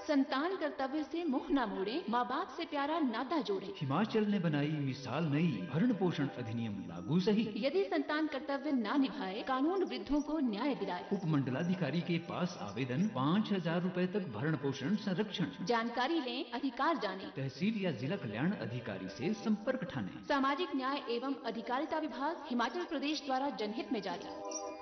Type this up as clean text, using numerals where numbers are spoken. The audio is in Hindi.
संतान कर्तव्य से मुंह न मोड़े, माँ बाप से प्यारा नाता जोड़े। हिमाचल ने बनाई मिसाल नई, भरण पोषण अधिनियम लागू सही। यदि संतान कर्तव्य न निभाए, कानून वृद्धों को न्याय दिलाए। उपमंडलाधिकारी के पास आवेदन, 5,000 रूपए तक भरण पोषण संरक्षण। जानकारी लें, अधिकार जानें। तहसील या जिला कल्याण अधिकारी से संपर्क ठाने। सामाजिक न्याय एवं अधिकारिता विभाग, हिमाचल प्रदेश द्वारा जनहित में जारी।